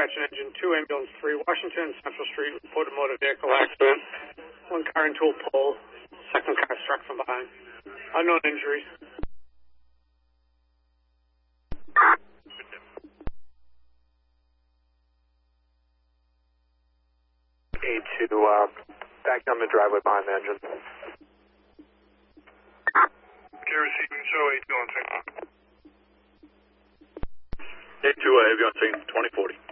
dispatch and engine 2, ambulance 3, Washington, Central Street, reported motor vehicle accident. One car into a pole, second car struck from behind. Unknown injuries. A2, back down the driveway behind the engine. Okay, receiving, show A2 on scene. A2, heavy on scene, 2040.